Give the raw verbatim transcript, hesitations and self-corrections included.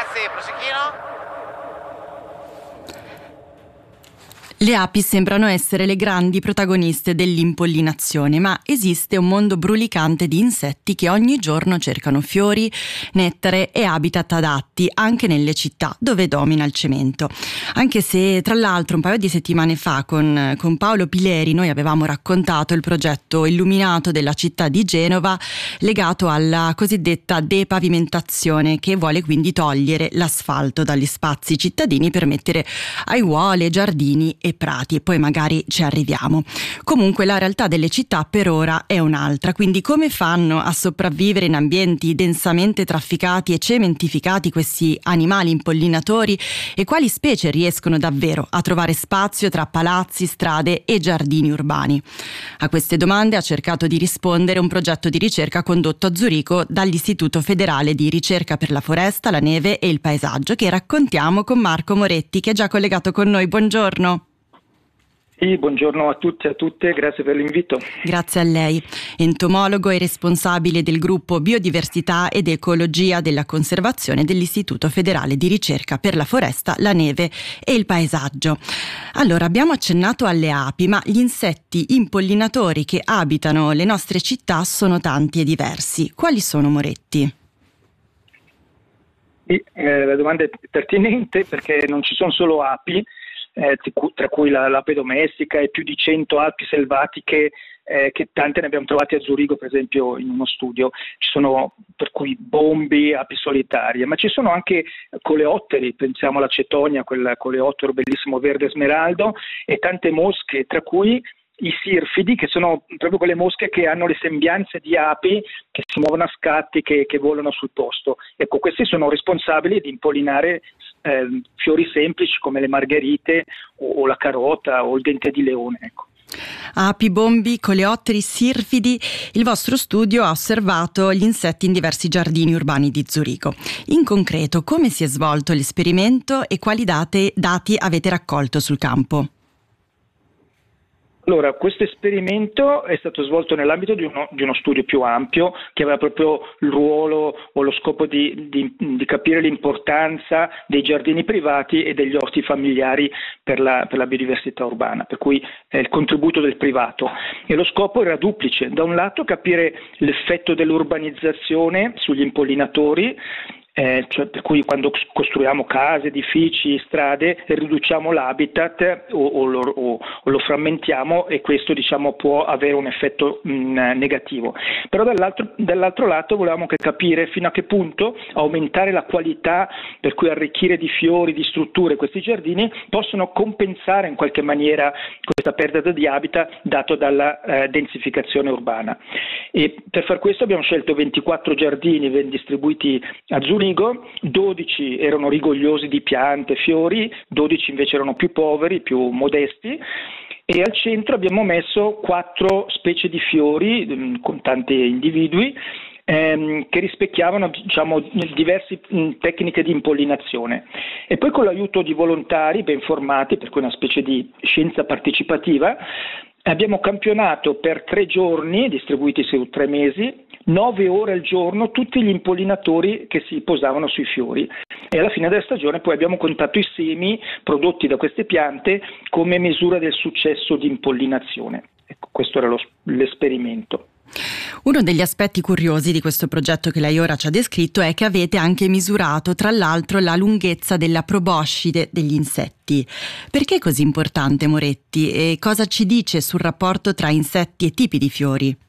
Grazie, prosecchino. Le api sembrano essere le grandi protagoniste dell'impollinazione, ma esiste un mondo brulicante di insetti che ogni giorno cercano fiori, nettare e habitat adatti anche nelle città dove domina il cemento. Anche se tra l'altro un paio di settimane fa con, con Paolo Pileri noi avevamo raccontato il progetto illuminato della città di Genova legato alla cosiddetta depavimentazione, che vuole quindi togliere l'asfalto dagli spazi cittadini per mettere aiuole, giardini e prati, e poi magari ci arriviamo. Comunque la realtà delle città per ora è un'altra, quindi come fanno a sopravvivere in ambienti densamente trafficati e cementificati questi animali impollinatori e quali specie riescono davvero a trovare spazio tra palazzi, strade e giardini urbani? A queste domande ha cercato di rispondere un progetto di ricerca condotto a Zurigo dall'Istituto Federale di Ricerca per la Foresta, la Neve e il Paesaggio, che raccontiamo con Marco Moretti, che è già collegato con noi. Buongiorno. Sì, buongiorno a tutti e a tutte, grazie per l'invito. Grazie a lei. Entomologo e responsabile del gruppo Biodiversità ed Ecologia della Conservazione dell'Istituto Federale di Ricerca per la Foresta, la Neve e il Paesaggio. Allora, abbiamo accennato alle api, ma gli insetti impollinatori che abitano le nostre città sono tanti e diversi. Quali sono, Moretti? Sì, eh, la domanda è pertinente perché non ci sono solo api, Eh, tra cui la, l'ape domestica e più di cento api selvatiche, eh, che tante ne abbiamo trovate a Zurigo, per esempio, in uno studio. Ci sono per cui bombi, api solitarie, ma ci sono anche coleotteri, pensiamo alla cetonia, quel coleottero bellissimo verde smeraldo, e tante mosche, tra cui i sirfidi, che sono proprio quelle mosche che hanno le sembianze di api, che si muovono a scatti, che, che volano sul posto. Ecco, questi sono responsabili di impollinare eh, fiori semplici come le margherite o, o la carota o il dente di leone, ecco. Api, bombi, coleotteri, sirfidi. Il vostro studio ha osservato gli insetti in diversi giardini urbani di Zurigo. In concreto, come si è svolto l'esperimento e quali date, dati avete raccolto sul campo? Allora, questo esperimento è stato svolto nell'ambito di uno, di uno studio più ampio che aveva proprio il ruolo o lo scopo di, di, di capire l'importanza dei giardini privati e degli orti familiari per la, per la biodiversità urbana, per cui è il contributo del privato. E lo scopo era duplice: da un lato capire l'effetto dell'urbanizzazione sugli impollinatori, Eh, cioè per cui quando costruiamo case, edifici, strade, riduciamo l'habitat o, o, lo, o, o lo frammentiamo, e questo, diciamo, può avere un effetto mh, negativo. Però dall'altro, dall'altro lato volevamo anche capire fino a che punto aumentare la qualità, per cui arricchire di fiori, di strutture questi giardini, possono compensare in qualche maniera questa perdita di habitat dato dalla eh, densificazione urbana. E per far questo abbiamo scelto ventiquattro giardini ben distribuiti a Zurigo. dodici erano rigogliosi di piante e fiori, dodici invece erano più poveri, più modesti, e al centro abbiamo messo quattro specie di fiori mh, con tanti individui ehm, che rispecchiavano, diciamo, diverse mh, tecniche di impollinazione. E poi, con l'aiuto di volontari ben formati, per cui una specie di scienza partecipativa, abbiamo campionato per tre giorni, distribuiti su tre mesi, nove ore al giorno, tutti gli impollinatori che si posavano sui fiori, e alla fine della stagione poi abbiamo contato i semi prodotti da queste piante come misura del successo di impollinazione. Ecco, questo era lo, l'esperimento. Uno degli aspetti curiosi di questo progetto che lei ora ci ha descritto è che avete anche misurato, tra l'altro, la lunghezza della proboscide degli insetti. Perché è così importante, Moretti? E cosa ci dice sul rapporto tra insetti e tipi di fiori?